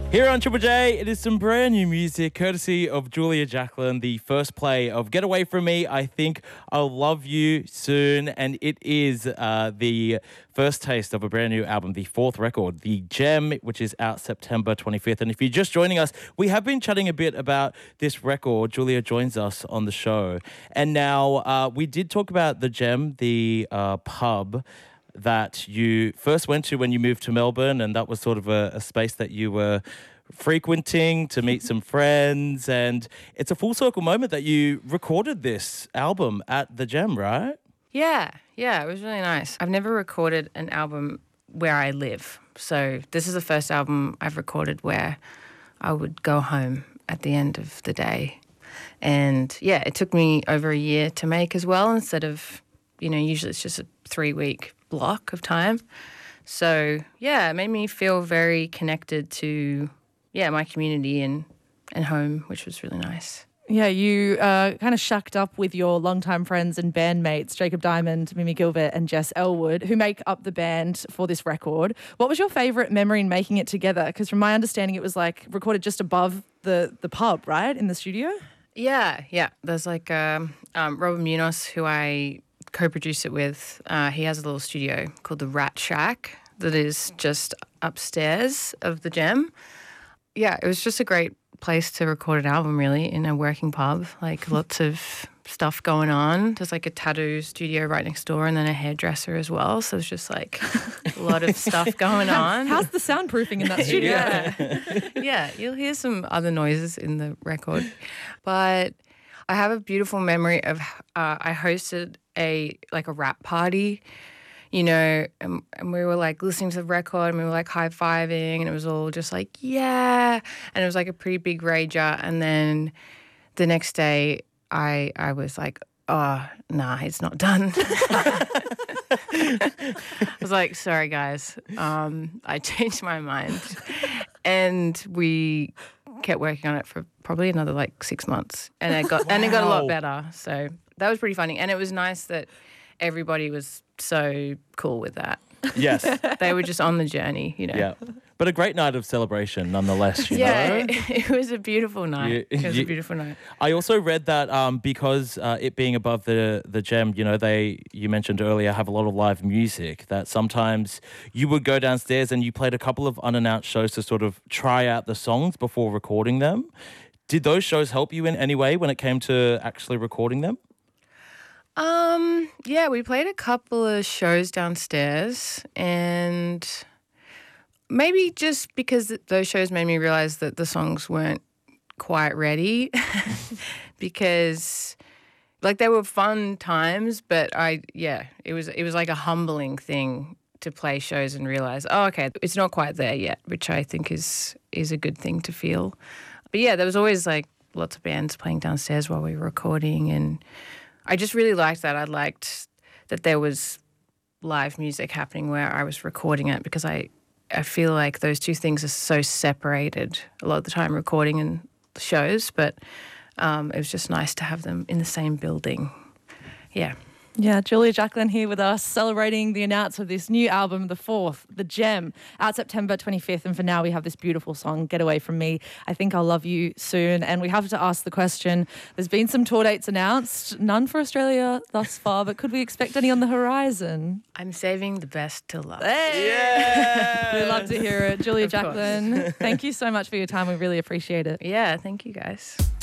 Here on Triple J, it is some brand new music courtesy of Julia Jacklin, the first play of Get Away From Me, I Think I'll Love You Soon. And it is the first taste of a brand new album, the fourth record, The Gem, which is out September 25th. And if you're just joining us, we have been chatting a bit about this record. Julia joins us on the show. And now we did talk about The Gem, the pub that you first went to when you moved to Melbourne, and that was sort of a space that you were frequenting to meet some friends. And it's a full circle moment that you recorded this album at The Gem, right? Yeah, it was really nice. I've never recorded an album where I live. So this is the first album I've recorded where I would go home at the end of the day. And yeah, it took me over a year to make as well, instead of, usually it's just a 3-week block of time. So yeah, it made me feel very connected to my community and home, which was really nice. Yeah, you kind of shacked up with your longtime friends and bandmates, Jacob Diamond, Mimi Gilbert and Jess Elwood, who make up the band for this record. What was your favourite memory in making it together? Because from my understanding, it was like recorded just above the pub, right, in the studio? Yeah. There's like Robert Munoz, who I co-produce it with. He has a little studio called the Rat Shack that is just upstairs of the Gem. Yeah, it was just a great place to record an album, really, in a working pub. Like lots of stuff going on. There's like a tattoo studio right next door and then a hairdresser as well. So it's just like a lot of stuff going on. How's the soundproofing in that studio? Yeah, you'll hear some other noises in the record. But I have a beautiful memory of I hosted a rap party, and we were like listening to the record and we were like high-fiving and it was all just like, yeah. And it was like a pretty big rager. And then the next day I was like, oh, nah, it's not done. I was like, sorry, guys. I changed my mind. And we kept working on it for probably another 6 months. And it got a lot better. So that was pretty funny. And it was nice that everybody was so cool with that. Yes. They were just on the journey, Yeah. But a great night of celebration nonetheless, you know? It was a beautiful night. It was a beautiful night. I also read that because it being above the Gem, you mentioned earlier, have a lot of live music, that sometimes you would go downstairs and you played a couple of unannounced shows to sort of try out the songs before recording them. Did those shows help you in any way when it came to actually recording them? Yeah, we played a couple of shows downstairs, and maybe just because those shows made me realize that the songs weren't quite ready because they were fun times, but it was like a humbling thing to play shows and realize, oh, okay, it's not quite there yet, which I think is a good thing to feel. But yeah, there was always lots of bands playing downstairs while we were recording, and I just really liked that. I liked that there was live music happening where I was recording it, because I feel like those two things are so separated a lot of the time, recording and shows, but it was just nice to have them in the same building. Yeah. Yeah, Julia Jacklin here with us, celebrating the announcement of this new album, the fourth, The Gem, out September 25th. And for now, we have this beautiful song, Get Away From Me, I Think I'll Love You Soon. And we have to ask the question, there's been some tour dates announced, none for Australia thus far, but could we expect any on the horizon? I'm saving the best till last. Hey! Yeah! We love to hear it. Julia Jacklin, thank you so much for your time. We really appreciate it. Yeah, thank you guys.